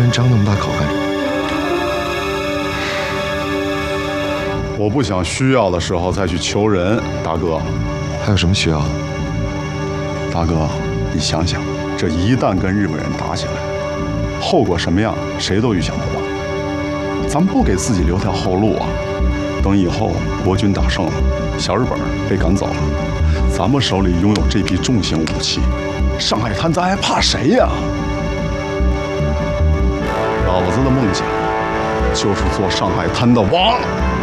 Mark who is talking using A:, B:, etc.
A: 人张那么大口干什么？
B: 我不想需要的时候再去求人，大哥。
A: 还有什么需要？
B: 大哥，你想想，这一旦跟日本人打起来，后果什么样，谁都预想得到。咱们不给自己留条后路啊！等以后国军打胜了，小日本被赶走了，咱们手里拥有这批重型武器，上海滩咱还怕谁呀？老子的梦想就是做上海滩的王。